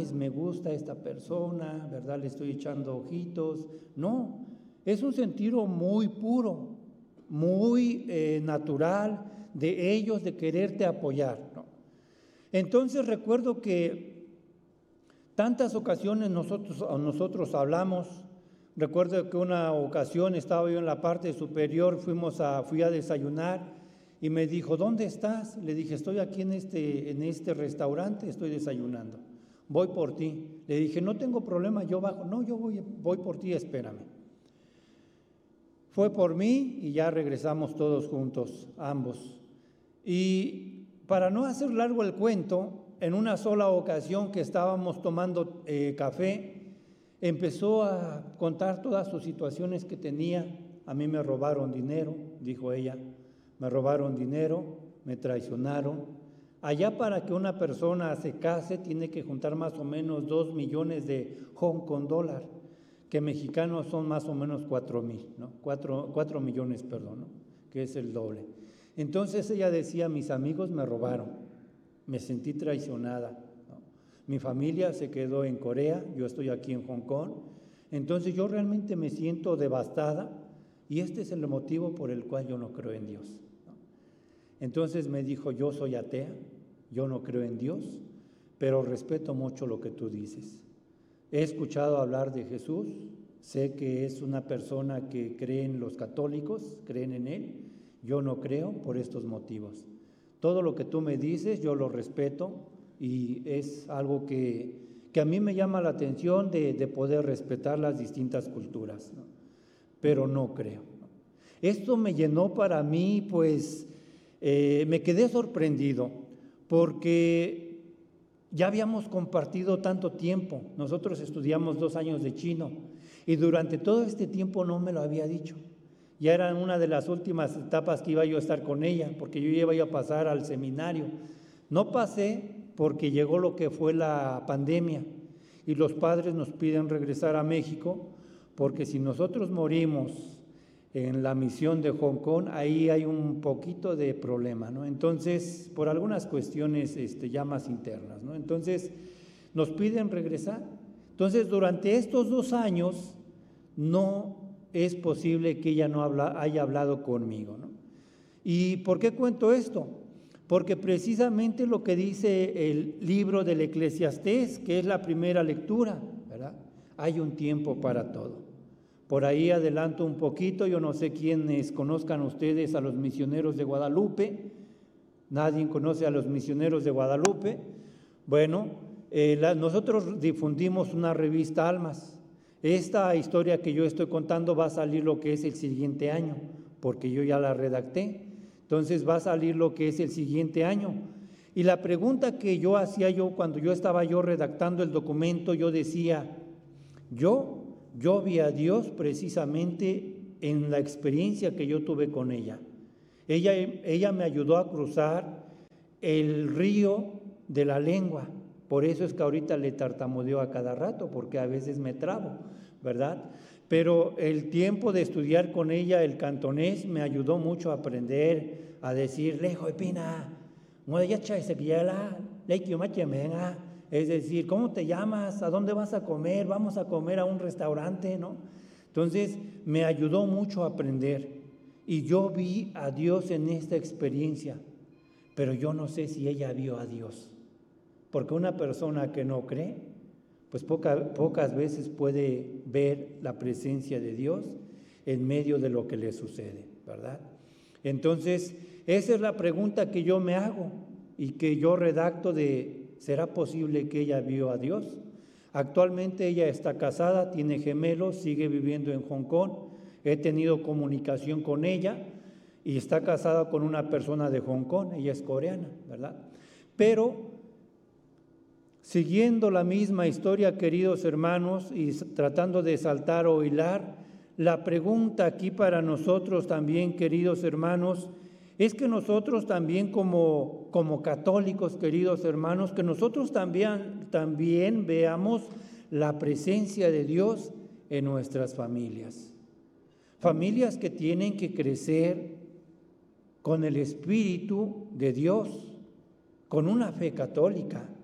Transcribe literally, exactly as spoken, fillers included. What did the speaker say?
pues me gusta esta persona, ¿verdad? Le estoy echando ojitos. No, es un sentido muy puro, muy eh, natural de ellos de quererte apoyar, ¿no? Entonces recuerdo que tantas ocasiones nosotros, nosotros hablamos. Recuerdo que una ocasión estaba yo en la parte superior, fuimos a, fui a desayunar y me dijo, ¿dónde estás? Le dije, estoy aquí en este, en este restaurante, estoy desayunando, voy por ti. Le dije, no tengo problema, yo bajo. No, yo voy, voy por ti, espérame. Fue por mí y ya regresamos todos juntos, ambos. Y para no hacer largo el cuento, en una sola ocasión que estábamos tomando eh, café, empezó a contar todas sus situaciones que tenía. A mí me robaron dinero, dijo ella, me robaron dinero, me traicionaron. Allá para que una persona se case tiene que juntar más o menos dos millones de Hong Kong dólar, que mexicanos son más o menos cuatro mil, ¿no? Cuatro, cuatro millones, perdón, ¿no? Que es el doble. Entonces ella decía, mis amigos me robaron, me sentí traicionada, ¿no? Mi familia se quedó en Corea, yo estoy aquí en Hong Kong, entonces yo realmente me siento devastada y este es el motivo por el cual yo no creo en Dios, ¿no? Entonces me dijo, yo soy atea, yo no creo en Dios, pero respeto mucho lo que tú dices. He escuchado hablar de Jesús, sé que es una persona que cree en los católicos, creen en Él, yo no creo por estos motivos. Todo lo que tú me dices yo lo respeto y es algo que, que a mí me llama la atención de, de poder respetar las distintas culturas, ¿no? Pero no creo, ¿no? Esto me llenó para mí, pues eh, me quedé sorprendido porque ya habíamos compartido tanto tiempo. Nosotros estudiamos dos años de chino y durante todo este tiempo no me lo había dicho. Ya era una de las últimas etapas que iba yo a estar con ella, porque yo iba a pasar al seminario. No pasé porque llegó lo que fue la pandemia y los padres nos piden regresar a México, porque si nosotros morimos en la misión de Hong Kong, ahí hay un poquito de problema, ¿no? Entonces, por algunas cuestiones este, ya más internas, ¿no? Entonces, nos piden regresar. Entonces, durante estos dos años, no es posible que ella no habla, haya hablado conmigo, ¿no? ¿Y por qué cuento esto? Porque precisamente lo que dice el libro del Eclesiastés, que es la primera lectura, ¿verdad? Hay un tiempo para todo. Por ahí adelanto un poquito, yo no sé quiénes conozcan ustedes a los misioneros de Guadalupe. Nadie conoce a los misioneros de Guadalupe. Bueno, eh, la, nosotros difundimos una revista Almas. Esta historia que yo estoy contando va a salir lo que es el siguiente año, porque yo ya la redacté. Entonces va a salir lo que es el siguiente año. Y la pregunta que yo hacía yo cuando yo estaba yo redactando el documento, yo decía, yo... Yo vi a Dios precisamente en la experiencia que yo tuve con ella. Ella, ella me ayudó a cruzar el río de la lengua. Por eso es que ahorita le tartamudeo a cada rato, porque a veces me trabo, ¿verdad? Pero el tiempo de estudiar con ella el cantonés me ayudó mucho a aprender a decir, lejo pina, es decir, ¿cómo te llamas? ¿A dónde vas a comer? Vamos a comer a un restaurante, ¿no? Entonces, me ayudó mucho a aprender. Y yo vi a Dios en esta experiencia, pero yo no sé si ella vio a Dios. Porque una persona que no cree, pues poca, pocas veces puede ver la presencia de Dios en medio de lo que le sucede, ¿verdad? Entonces, esa es la pregunta que yo me hago y que yo redacto de... ¿Será posible que ella vio a Dios? Actualmente ella está casada, tiene gemelos, sigue viviendo en Hong Kong. He tenido comunicación con ella y está casada con una persona de Hong Kong, ella es coreana, ¿verdad? Pero, siguiendo la misma historia, queridos hermanos, y tratando de saltar o hilar, la pregunta aquí para nosotros también, queridos hermanos, es que nosotros también como, como católicos, queridos hermanos, que nosotros también, también veamos la presencia de Dios en nuestras familias. Familias que tienen que crecer con el Espíritu de Dios, con una fe católica.